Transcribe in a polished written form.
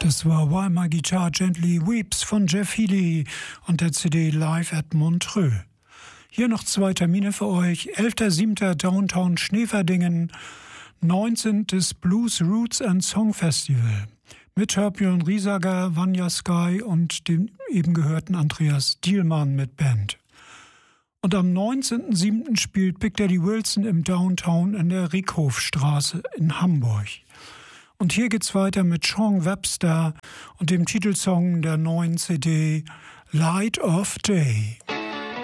Das war While My Guitar Gently Weeps von Jeff Healey und der CD Live at Montreux. Hier noch 2 Termine für euch. 11.07. Downtown Schneeverdingen, 19. Blues Roots and Song Festival mit Herbjörn Riesager, Vanja Sky und dem eben gehörten Andreas Dielmann mit Band. Und am 19.07. spielt Big Daddy Wilson im Downtown in der Riekhofstraße in Hamburg. Und hier geht's weiter mit Sean Webster und dem Titelsong der neuen CD Light of Day.